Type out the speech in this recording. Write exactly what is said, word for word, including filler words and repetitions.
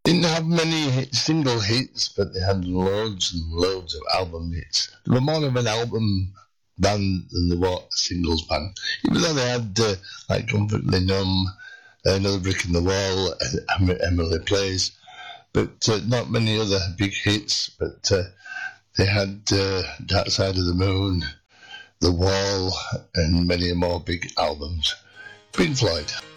Didn't have many hit, single hits, but they had loads and loads of album hits. They were more of an album band than they were a singles band. Even though they had uh, like Comfortably Numb, Another Brick in the Wall, uh, Emily Plays, but uh, not many other big hits. But uh, they had uh, Dark Side of the Moon, The Wall, and many more big albums. Pink Floyd.